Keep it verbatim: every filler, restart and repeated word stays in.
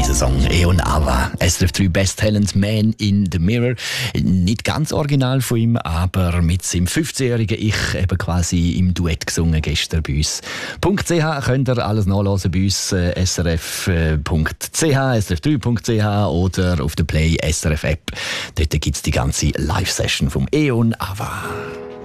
dieser Song Eon Ava, S R F drei Best Talent Man in the Mirror. Nicht ganz original von ihm, aber mit seinem fünfzehnjährigen Ich eben quasi im Duett gesungen gestern bei uns. .ch könnt ihr alles nachlesen bei uns, äh, S R F Punkt C H, S R F drei Punkt C H oder auf der Play S R F App. Dort gibt es die ganze Live-Session vom Eon Ava.